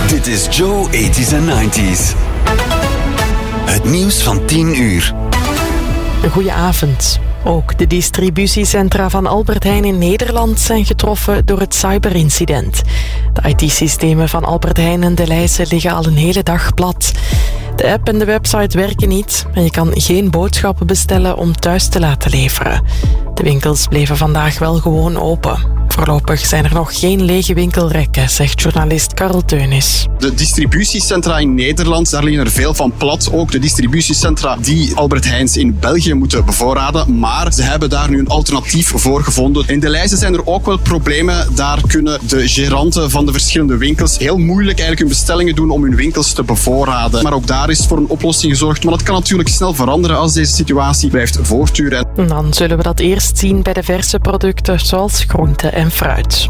Dit is Joe 80s en 90s. Het nieuws van 10 uur. Een goeie avond. Ook de distributiecentra van Albert Heijn in Nederland zijn getroffen door het cyberincident. De IT-systemen van Albert Heijn en Delhaize liggen al een hele dag plat. De app en de website werken niet en je kan geen boodschappen bestellen om thuis te laten leveren. De winkels bleven vandaag wel gewoon open. Voorlopig zijn er nog geen lege winkelrekken, zegt journalist Karel Teunis. De distributiecentra in Nederland, daar liggen er veel van plat. Ook de distributiecentra die Albert Heijns in België moeten bevoorraden. Maar ze hebben daar nu een alternatief voor gevonden. In Delhaize zijn er ook wel problemen. Daar kunnen de geranten van de verschillende winkels heel moeilijk eigenlijk hun bestellingen doen om hun winkels te bevoorraden. Maar ook daar is voor een oplossing gezorgd. Maar dat kan natuurlijk snel veranderen als deze situatie blijft voortduren. Dan zullen we dat eerst zien bij de verse producten zoals groenten en fruit.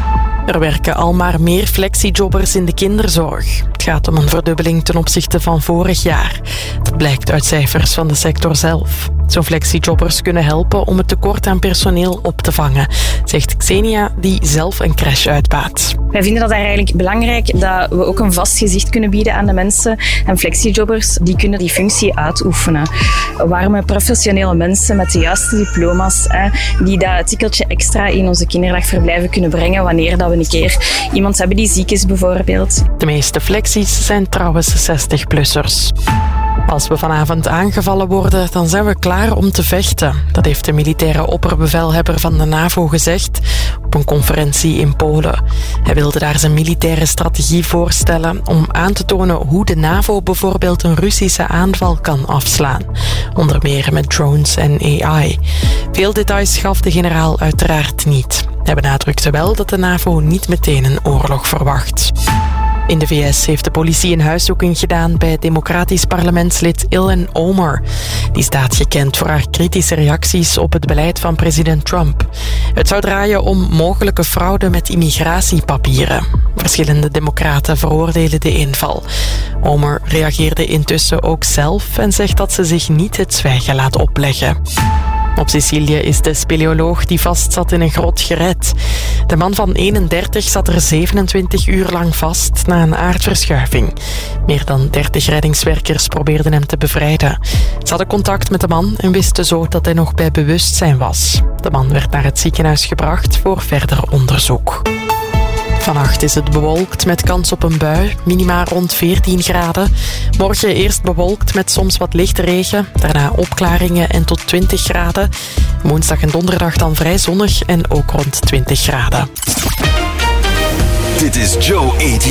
Er werken al maar meer flexiejobbers in de kinderzorg. Het gaat om een verdubbeling ten opzichte van vorig jaar. Dat blijkt uit cijfers van de sector zelf. Zo'n flexiejobbers kunnen helpen om het tekort aan personeel op te vangen, zegt Xenia, die zelf een crash uitbaat. Wij vinden dat eigenlijk belangrijk dat we ook een vast gezicht kunnen bieden aan de mensen. En flexiejobbers die kunnen die functie uitoefenen. Warme, professionele mensen met de juiste diploma's, die dat tikkeltje extra in onze kinderdagverblijven kunnen brengen wanneer dat we een keer iemand hebben die ziek is bijvoorbeeld. De meeste flexies zijn trouwens 60-plussers. Als we vanavond aangevallen worden, dan zijn we klaar om te vechten. Dat heeft de militaire opperbevelhebber van de NAVO gezegd op een conferentie in Polen. Hij wilde daar zijn militaire strategie voorstellen om aan te tonen hoe de NAVO bijvoorbeeld een Russische aanval kan afslaan. Onder meer met drones en AI. Veel details gaf de generaal uiteraard niet. Hij benadrukte wel dat de NAVO niet meteen een oorlog verwacht. In de VS heeft de politie een huiszoeking gedaan bij democratisch parlementslid Ilhan Omar. Die staat gekend voor haar kritische reacties op het beleid van president Trump. Het zou draaien om mogelijke fraude met immigratiepapieren. Verschillende democraten veroordelen de inval. Omar reageerde intussen ook zelf en zegt dat ze zich niet het zwijgen laat opleggen. Op Sicilië is de speleoloog die vastzat in een grot gered. De man van 31 zat er 27 uur lang vast na een aardverschuiving. Meer dan 30 reddingswerkers probeerden hem te bevrijden. Ze hadden contact met de man en wisten zo dat hij nog bij bewustzijn was. De man werd naar het ziekenhuis gebracht voor verder onderzoek. Vannacht is het bewolkt met kans op een bui, minima rond 14 graden. Morgen eerst bewolkt met soms wat lichte regen, daarna opklaringen en tot 20 graden. Woensdag en donderdag dan vrij zonnig en ook rond 20 graden. Dit is Joe 80s